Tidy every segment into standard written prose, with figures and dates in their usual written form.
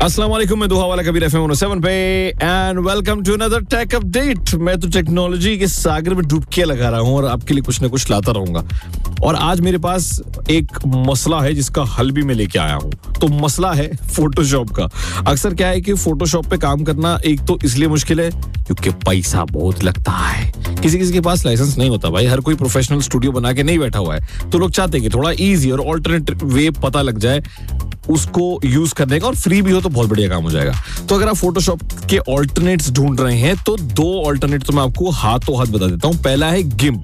अस्सलाम वालेकुम, मैं दुआ वाला कबीर एफएम 107 पे and welcome to another take update. मैं तो टेक्नोलॉजी के सागर में डुबकियां लगा रहा हूं और आपके लिए कुछ ना कुछ लाता रहूंगा। और आज मेरे पास एक मसला है जिसका हल भी मैं लेके आया हूं। तो मसला है फोटोशॉप का। अक्सर क्या है कि फोटोशॉप पे काम करना एक तो इसलिए मुश्किल है क्योंकि पैसा बहुत लगता है। किसी किसी के पास लाइसेंस नहीं होता भाई, हर कोई प्रोफेशनल स्टूडियो बना के नहीं बैठा हुआ है। तो लोग चाहते हैं कि थोड़ा इजी और ऑल्टरनेट वे पता लग जाए उसको यूज करने का, और फ्री भी हो तो बहुत बढ़िया काम हो जाएगा। तो अगर आप फोटोशॉप के ऑल्टरनेट्स ढूंढ रहे हैं तो दो ऑल्टरनेट तो मैं आपको हाथों हाथ बता देता हूं। पहला है गिम्प,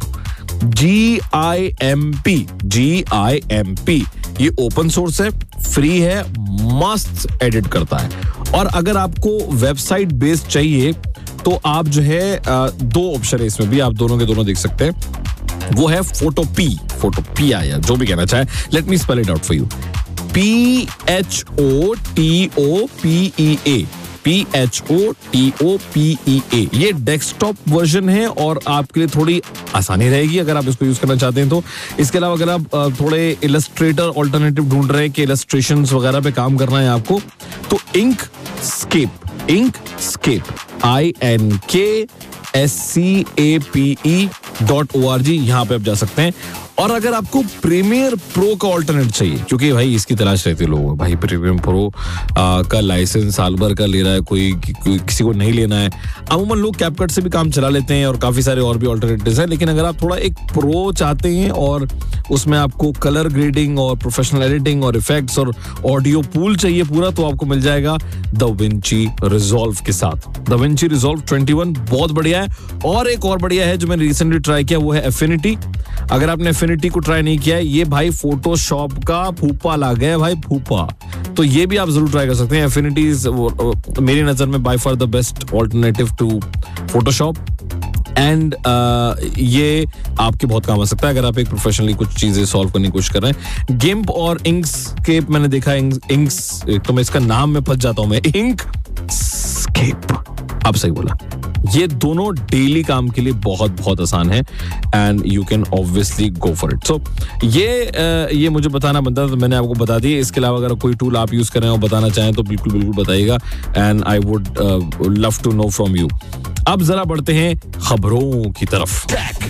GIMP। ये ओपन सोर्स है, फ्री है, मस्त एडिट करता है। और अगर आपको वेबसाइट बेस्ड चाहिए तो आप जो है दो ऑप्शन है इसमें भी, आप दोनों के दोनों देख सकते हैं। वो है फोटोपी या जो भी कहना चाहे। Let me spell it out for you. PHOTOPEA। ये डेस्कटॉप वर्जन है और आपके लिए थोड़ी आसानी रहेगी अगर आप इसको यूज करना चाहते हैं तो। इसके अलावा अगर आप थोड़े इलस्ट्रेटर ऑल्टरनेटिव ढूंढ रहे हैं कि इलस्ट्रेशंस वगैरह पे काम करना है आपको, तो इंकस्केप INKSCAPE.org यहां पे आप जा सकते हैं। और अगर आपको प्रीमियर प्रो का ऑल्टरनेट चाहिए, क्योंकि भाई इसकी तलाश रहती है लोगों को, भाई प्रीमियर प्रो का लाइसेंस साल भर का ले रहा है कोई, किसी को नहीं लेना है। अमूमन लोग कैपकट से भी काम चला लेते हैं और काफी सारे और भी ऑल्टरनेटिव्स हैं। लेकिन अगर आप थोड़ा एक प्रो चाहते हैं और उसमें आपको कलर ग्रेडिंग और प्रोफेशनल एडिटिंग और इफेक्ट्स और ऑडियो पूल चाहिए पूरा, तो आपको मिल जाएगा DaVinci Resolve के साथ। DaVinci Resolve 21 बहुत बढ़िया है। और एक और बढ़िया है जो मैंने रिसेंटली ट्राई किया, वो है Affinity। अगर आपने Affinity को ट्राई नहीं किया है, ये भाई फोटोशॉप का फूफा ला गया भाई, फूफा। तो ये भी आप जरूर ट्राई कर सकते हैं। Affinity मेरी नजर में by far the best alternative to Photoshop. And ये आपके बहुत काम आ सकता है अगर आप एक प्रोफेशनली कुछ चीजें सॉल्व करने की कोशिश कर रहे हैं। गिम्प और इंकस्केप मैंने देखा, इंक्स तो मैं इसका नाम में फंस जाता हूं मैं, इंकस्केप, अब सही बोला। ये दोनों डेली काम के लिए बहुत बहुत आसान है and you can obviously go for it. सो ये मुझे बताना बनता था तो मैंने आपको बता दिया। इसके अलावा अगर कोई टूल आप यूज कर रहे हैं और बताना चाहें तो बिल्कुल बिल्कुल बताइएगा and I would love to know from you. अब जरा बढ़ते हैं खबरों की तरफ।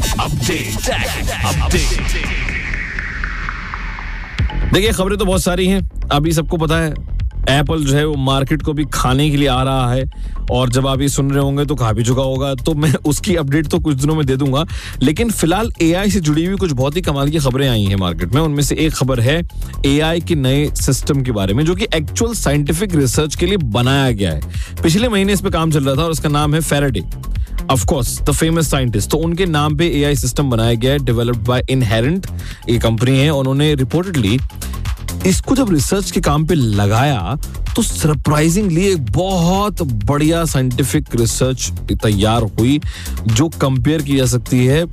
देखिए खबरें तो बहुत सारी हैं, अभी सबको पता है एप्पल जो है वो मार्केट को भी खाने के लिए आ रहा है, और जब आप ये सुन रहे होंगे तो खा भी चुका होगा, तो मैं उसकी अपडेट तो कुछ दिनों में दे दूंगा। लेकिन फिलहाल AI से जुड़ी हुई कुछ बहुत ही कमाल की खबरें आई हैं मार्केट में। उनमें से एक खबर है AI के नए सिस्टम के बारे में जो कि एक्चुअल साइंटिफिक रिसर्च के लिए बनाया गया है। पिछले महीने इस पे काम चल रहा था और उसका नाम है Faraday, of course the famous scientist. तो उनके नाम पे AI सिस्टम बनाया गया है, डेवलप्ड बाय इनहेरेंट, ये कंपनी है। उन्होंने रिपोर्टेडली इसको जब रिसर्च के काम पे लगाया तो सरप्राइजिंगली एक बहुत बढ़िया साइंटिफिक रिसर्च तैयार हुई जो कंपेयर की जा सकती है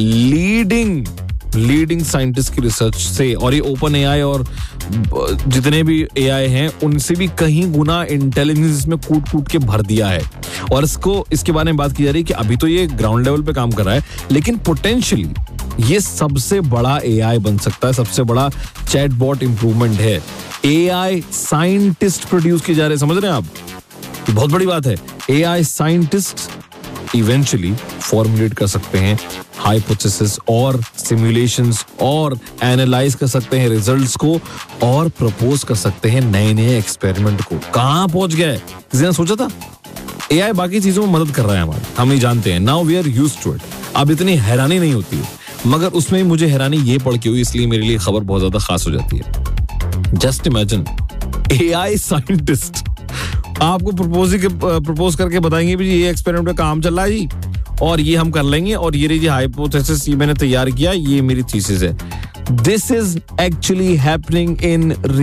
लीडिंग साइंटिस्ट की रिसर्च से। और ये ओपन AI और जितने भी AI हैं उनसे भी कहीं गुना इंटेलिजेंस इसमें कूट के भर दिया है। और इसके बारे में बात की जा रही है कि अभी तो ये ग्राउंड लेवल पे काम कर रहा है, लेकिन पोटेंशियली ये सबसे बड़ा AI बन सकता है, सबसे बड़ा चैटबॉट इंप्रूवमेंट है। AI साइंटिस्ट प्रोड्यूस किए जा रहे हैं, समझ रहे हैं आप? ये बहुत बड़ी बात है। AI साइंटिस्ट इवेंचुअली फॉर्मुलेट कर सकते हैं हाइपोथेसिस और सिमुलेशंस और एनालाइज कर सकते हैं रिजल्ट्स को और प्रपोज कर सकते हैं नए एक्सपेरिमेंट को। कहां पहुंच गए, किसी ने सोचा था? AI बाकी चीजों में मदद कर रहा है हमारी, हम नहीं जानते हैं। Now we are used to it. अब इतनी हैरानी नहीं होती है, मगर उसमें मुझे हैरानी ये पड़ के हुई, इसलिए मेरे लिए खबर बहुत ज्यादा खास हो जाती है। जस्ट इमेजिन AI साइंटिस्ट आपको प्रपोज करके बताएंगे भी ये एक्सपेरिमेंट का काम चल रहा है जी, और ये हम कर लेंगे, और ये रही हाइपोथेसिस, ये मैंने तैयार किया, ये मेरी थीसिस है। This is actually happening in